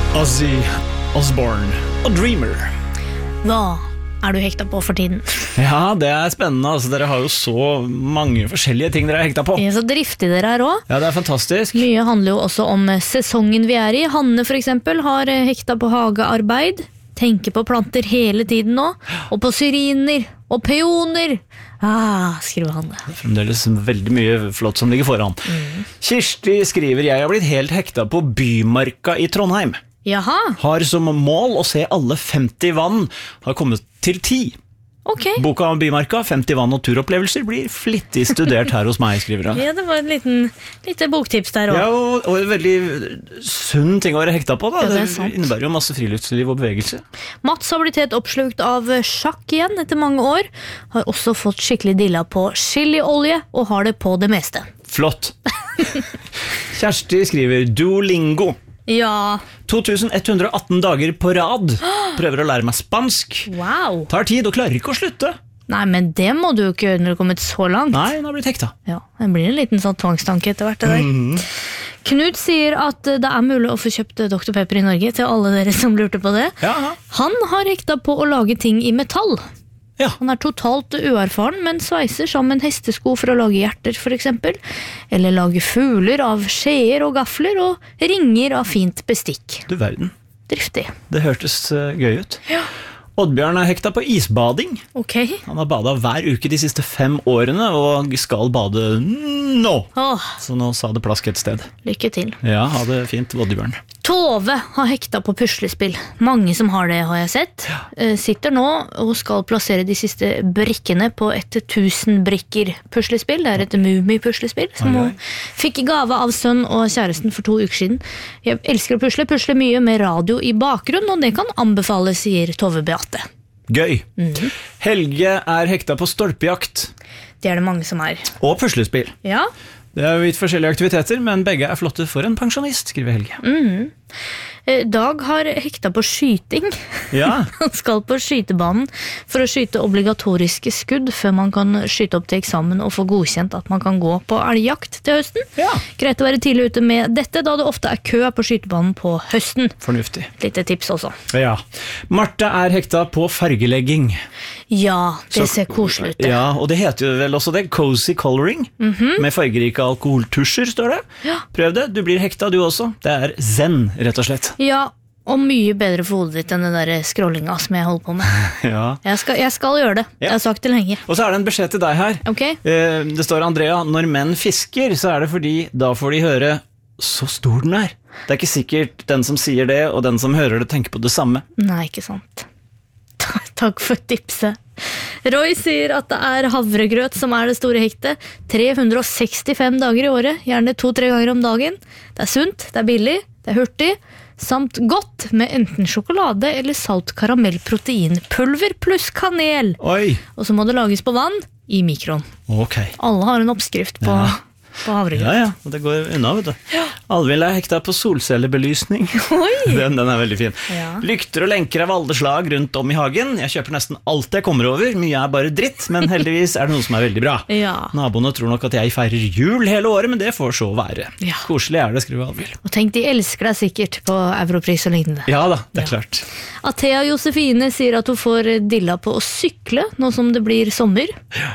Ozzy Osbourne og Dreamer. Hva du hekta på for tiden? Ja, det spennende. Altså, dere har jo så mange forskjellige ting dere hekta på. Ja, så driftig dere også. Ja, det fantastisk. Mye handler jo også om sesongen vi i. Hanne for eksempel har hekta på hagearbeid. Tenker på planter hele tiden nå. Og på syriner og peoner. Skriver Hanne. Det fremdeles veldig mye flott som ligger foran. Kirsti skriver: jeg har blitt helt hekta på Bymarka i Trondheim. Jaha. Har som mål å se alle 50 vann. Har kommet til 10. Ok. Boka om Bymarka, 50 vann og turopplevelser, blir flittig studert her hos meg, skriver hun. Ja, det var en lite boktips der også. Ja, og en veldig sunn ting å være hekta på da. Ja, det er sant. Det innebærer jo masse friluftsliv og bevegelse. Mats har blitt helt oppslukt av sjakk igjen etter mange år. Har også fått skikkelig dilla på chiliolje og har det på det meste. Flott. Kjersti skriver: Duolingo. Ja. 2118 dager på rad. Prøver å lære meg spansk. Wow. Tar tid og klarer ikke å slutte. Nei, men det må du jo ikke gjøre når du har kommet så langt. Nei, hun har blitt hekta. Ja, det blir en liten sånn tvangstanke etter hvert det der. Knut sier at det mulig å få kjøpt Dr. Pepper i Norge, til alle dere som lurte på det. Ja. Han har hekta på å lage ting i metall. Ja. Han totalt uerfaren, men sveiser sammen hestesko for å lage hjerter for eksempel, eller lage fugler av skjeer og gafler, og ringer av fint bestikk. Du verden. Driftig. Det hørtes gøy ut. Ja. Oddbjørn er hekta på isbading. Ok. Han har badet hver uke de siste 5 årene, og skal bade nå. Så nå sa det plask et sted. Lykke til. Ja, ha det fint, Oddbjørn. Tove har hekta på puslespill. Mange som har det, har jeg sett. Sitter nå og skal plassere de siste brikkene på et 1000 brikker puslespill. Det et Mumi-puslespill som hun fikk i gave av sønn og kjæresten for 2 uker siden. Jeg elsker å pusle mye med radio i bakgrunn, og det kan anbefales, sier Tove Beate. Gøy. Helge er hekta på stolpejakt. Det det mange som er. Og puslespill. Ja. Det jo vidt forskjellige aktiviteter, men begge flotte for en pensjonist, skriver Helge. Dag har hekta på skyting. Ja. Han skal på skytebanen for å skyte obligatoriske skudd før man kan skyte opp til eksamen og få godkjent at man kan gå på elgjakt til høsten. Ja. Greit å være tidlig ute med dette, da det ofte kø på skytebanen på høsten. Fornuftig. Litt tips også. Ja. Marte er hekta på fargelegging. Ja, det ser koselig ut. Ja, og det heter jo vel også det, cozy coloring, med fargerike alkoholtusjer, står det. Ja. Prøv det, du blir hekta du også. Det zen, rett og slett. Ja, og mye bedre for hodet ditt enn det der scrollinga som jeg holder på med. Ja. Jeg skal gjøre det. Ja. Jeg har sagt det lenge. Og så det en beskjed til deg her. Ok. Det står, Andrea, når menn fisker, så det fordi da får de høre så stor den Det ikke sikkert den som sier det, og den som hører det, tenker på det samme. Nei, ikke sant. Takk for tipset. Roy sier at det havregrøt som det store hektet. 365 dager i året, gjerne 2-3 ganger om dagen. Det sunt, det billig, det hurtig, samt godt med enten sjokolade eller salt karamellproteinpulver pluss kanel. Oi! Og så må det lages på vann i mikroen. Ok. Alle har en oppskrift på havregrøt. Ja, og det går unna, vet du. Alvin er hekta på solcellebelysning. Oi! Den veldig fin. Ja. Lykter og lenker av alle slag rundt om i hagen. Jeg kjøper nesten alt jeg kommer over. Mye bare dritt, men heldigvis det noe som veldig bra. Ja. Naboene tror nok at jeg feirer jul hele året, men det får så være. Ja. Koselig det, skriver Alvin. Og tenk, de elsker deg sikkert på Europris og lignende. Ja da, det klart. Athea Josefine sier at hun får dilla på å sykle nå som det blir sommer.